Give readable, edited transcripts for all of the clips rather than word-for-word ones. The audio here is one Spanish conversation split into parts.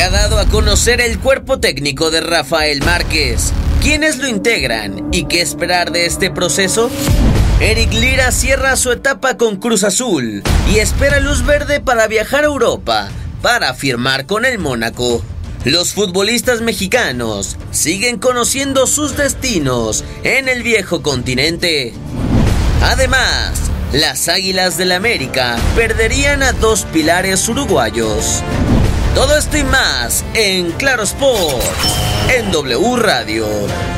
ha dado a conocer el cuerpo técnico de Rafael Márquez. ¿Quiénes lo integran y qué esperar de este proceso? Eric Lira cierra su etapa con Cruz Azul y espera luz verde para viajar a Europa para firmar con el Mónaco. Los futbolistas mexicanos siguen conociendo sus destinos en el viejo continente. Además, las Águilas del América perderían a 2 pilares uruguayos. Todo esto y más en Claro Sports, en W Radio.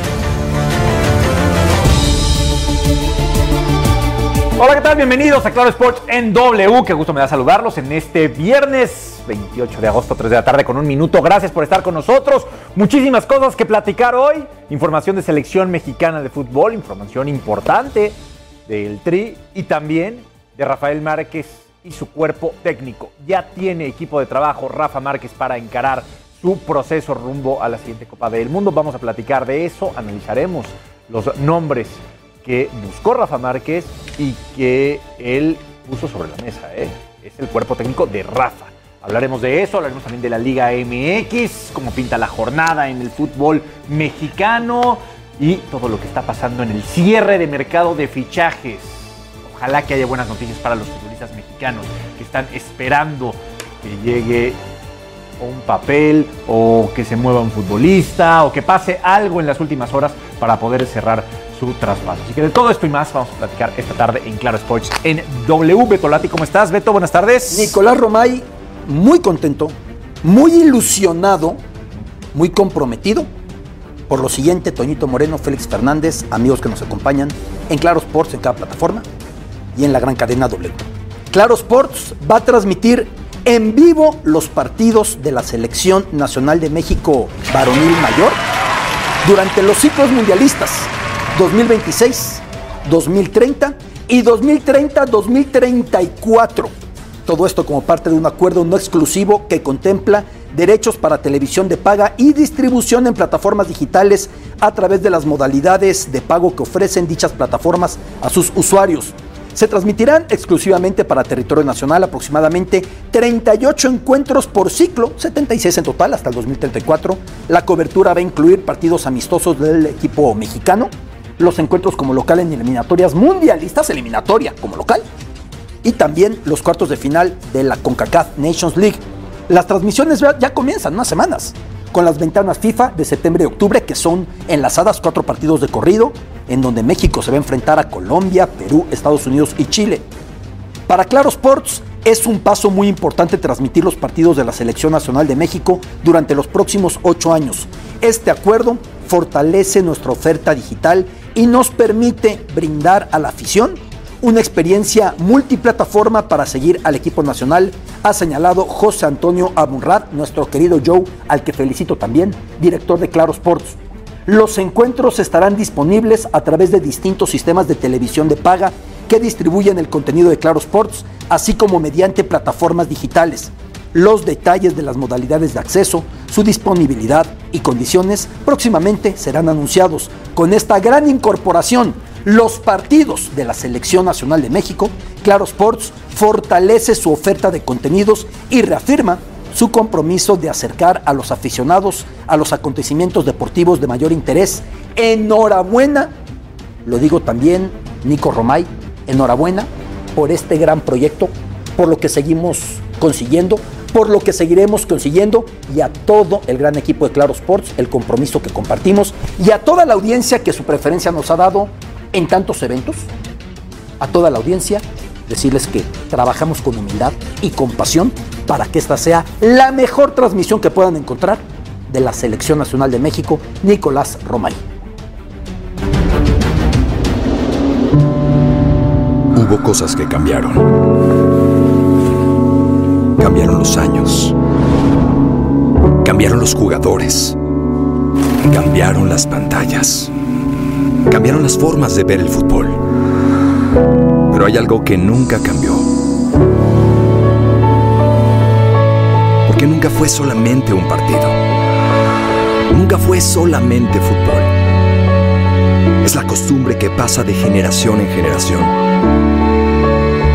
Hola, ¿qué tal? Bienvenidos a Claro Sports en W. Qué gusto me da saludarlos en este viernes 28 de agosto, 3 de la tarde con 1 minuto. Gracias por estar con nosotros. Muchísimas cosas que platicar hoy. Información de selección mexicana de fútbol, información importante del Tri y también de Rafael Márquez y su cuerpo técnico. Ya tiene equipo de trabajo Rafa Márquez para encarar su proceso rumbo a la siguiente Copa del Mundo. Vamos a platicar de eso, analizaremos los nombres que buscó Rafa Márquez y que él puso sobre la mesa. Es el cuerpo técnico de Rafa. Hablaremos de eso, hablaremos también de la Liga MX, cómo pinta la jornada en el fútbol mexicano y todo lo que está pasando en el cierre de mercado de fichajes. Ojalá que haya buenas noticias para los futbolistas mexicanos que están esperando que llegue un papel o que se mueva un futbolista o que pase algo en las últimas horas para poder cerrar su traspaso. Así que de todo esto y más vamos a platicar esta tarde en Claro Sports en W. Beto Lati, ¿cómo estás, Beto? Buenas tardes. Nicolás Romay, muy contento, muy ilusionado, muy comprometido. Por lo siguiente, Toñito Moreno, Félix Fernández, amigos que nos acompañan en Claro Sports en cada plataforma y en la gran cadena W. Claro Sports va a transmitir en vivo los partidos de la Selección Nacional de México varonil mayor durante los ciclos mundialistas 2026, 2030 y 2030-2034. Todo esto como parte de un acuerdo no exclusivo que contempla derechos para televisión de paga y distribución en plataformas digitales a través de las modalidades de pago que ofrecen dichas plataformas a sus usuarios. Se transmitirán exclusivamente para territorio nacional aproximadamente 38 encuentros por ciclo, 76 en total hasta el 2034. La cobertura va a incluir partidos amistosos del equipo mexicano, los encuentros como local en eliminatorias mundialistas, eliminatoria como local, y también los cuartos de final de la CONCACAF Nations League. Las transmisiones ya comienzan unas semanas, con las ventanas FIFA de septiembre y octubre, que son enlazadas 4 partidos de corrido, en donde México se va a enfrentar a Colombia, Perú, Estados Unidos y Chile. Para Claro Sports es un paso muy importante transmitir los partidos de la Selección Nacional de México durante los próximos 8 años. Este acuerdo fortalece nuestra oferta digital y nos permite brindar a la afición una experiencia multiplataforma para seguir al equipo nacional, ha señalado José Antonio Abunrad, nuestro querido Joe, al que felicito también, director de Claro Sports. Los encuentros estarán disponibles a través de distintos sistemas de televisión de paga que distribuyen el contenido de Claro Sports, así como mediante plataformas digitales. Los detalles de las modalidades de acceso, su disponibilidad y condiciones próximamente serán anunciados. Con esta gran incorporación, los partidos de la Selección Nacional de México, Claro Sports fortalece su oferta de contenidos y reafirma su compromiso de acercar a los aficionados a los acontecimientos deportivos de mayor interés. Enhorabuena, lo digo también, Nico Romay, enhorabuena por este gran proyecto, por lo que seguimos consiguiendo, por lo que seguiremos consiguiendo, y a todo el gran equipo de Claro Sports, el compromiso que compartimos, y a toda la audiencia que su preferencia nos ha dado en tantos eventos, a toda la audiencia, decirles que trabajamos con humildad y con pasión para que esta sea la mejor transmisión que puedan encontrar de la Selección Nacional de México. Nicolás Romay. Hubo cosas que cambiaron. Cambiaron los años. Cambiaron los jugadores. Cambiaron las pantallas. Cambiaron las formas de ver el fútbol. Pero hay algo que nunca cambió. Porque nunca fue solamente un partido. Nunca fue solamente fútbol. Es la costumbre que pasa de generación en generación.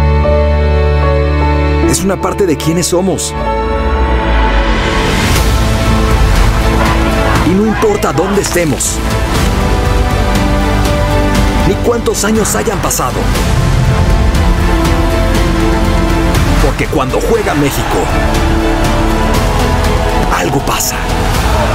Es una parte de quiénes somos. Y no importa dónde estemos, ni cuántos años hayan pasado. Porque cuando juega México, algo pasa.